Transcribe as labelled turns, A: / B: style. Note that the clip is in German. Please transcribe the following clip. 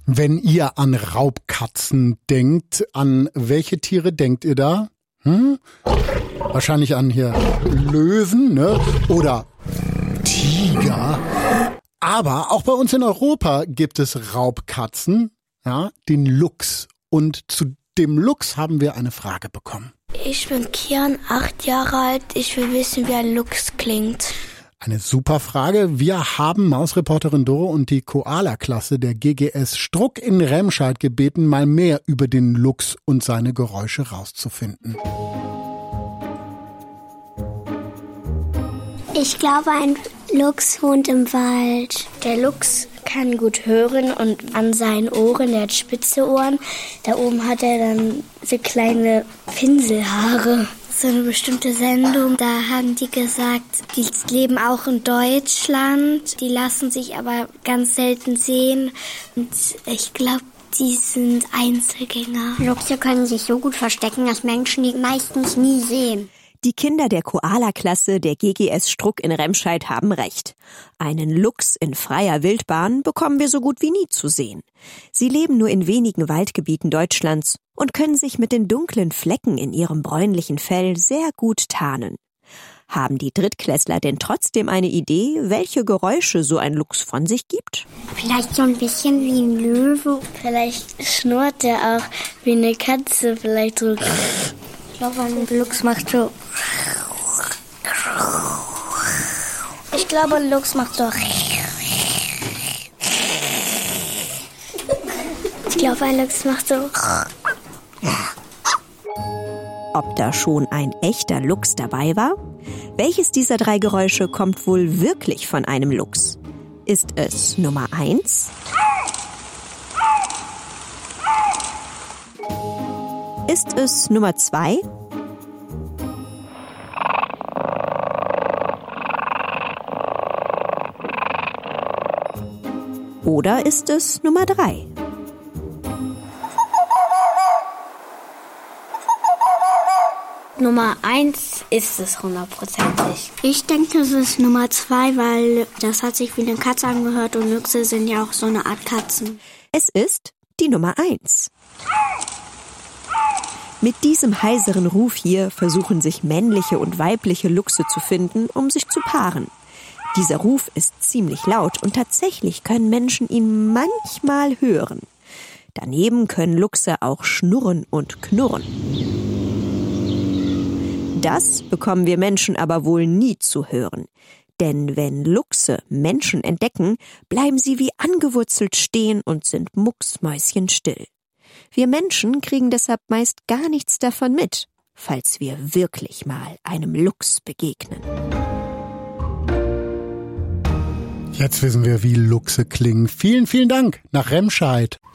A: Wenn ihr an Raubkatzen denkt, an welche Tiere denkt ihr da? Wahrscheinlich an hier Löwen, ne? Oder Tiger. Aber auch bei uns in Europa gibt es Raubkatzen, ja, den Luchs. Und zu dem Luchs haben wir eine Frage bekommen.
B: Ich bin Kian, 8 Jahre alt. Ich will wissen, wie ein Luchs klingt.
A: Eine super Frage. Wir haben Mausreporterin Doro und die Koala-Klasse der GGS Struck in Remscheid gebeten, mal mehr über den Luchs und seine Geräusche rauszufinden.
C: Ich glaube, ein Luchs wohnt im Wald.
B: Der Luchs kann gut hören und an seinen Ohren, der hat spitze Ohren. Da oben hat er dann so kleine Pinselhaare. So eine bestimmte Sendung, da haben die gesagt, die leben auch in Deutschland. Die lassen sich aber ganz selten sehen. Und ich glaube, die sind Einzelgänger.
C: Luchse können sich so gut verstecken, dass Menschen die meistens nie sehen.
D: Die Kinder der Koala-Klasse der GGS Struck in Remscheid haben recht. Einen Luchs in freier Wildbahn bekommen wir so gut wie nie zu sehen. Sie leben nur in wenigen Waldgebieten Deutschlands und können sich mit den dunklen Flecken in ihrem bräunlichen Fell sehr gut tarnen. Haben die Drittklässler denn trotzdem eine Idee, welche Geräusche so ein Luchs von sich gibt?
C: Vielleicht so ein bisschen wie ein Löwe.
B: Vielleicht schnurrt er auch wie eine Katze, vielleicht so.
C: Ich glaube, ein Luchs macht so.
B: Ich glaube, ein Luchs macht so.
C: Ich glaube, ein Luchs macht so.
D: Ob da schon ein echter Luchs dabei war? Welches dieser 3 Geräusche kommt wohl wirklich von einem Luchs? Ist es Nummer 1? Ist es Nummer 2? Oder ist es Nummer 3?
B: Nummer 1 ist es 100%.
C: Ich denke, es ist Nummer 2, weil das hat sich wie eine Katze angehört und Luchse sind ja auch so eine Art Katzen.
D: Es ist die Nummer 1. Mit diesem heiseren Ruf hier versuchen sich männliche und weibliche Luchse zu finden, um sich zu paaren. Dieser Ruf ist ziemlich laut und tatsächlich können Menschen ihn manchmal hören. Daneben können Luchse auch schnurren und knurren. Das bekommen wir Menschen aber wohl nie zu hören. Denn wenn Luchse Menschen entdecken, bleiben sie wie angewurzelt stehen und sind mucksmäuschenstill. Wir Menschen kriegen deshalb meist gar nichts davon mit, falls wir wirklich mal einem Luchs begegnen.
A: Jetzt wissen wir, wie Luchse klingen. Vielen, vielen Dank nach Remscheid.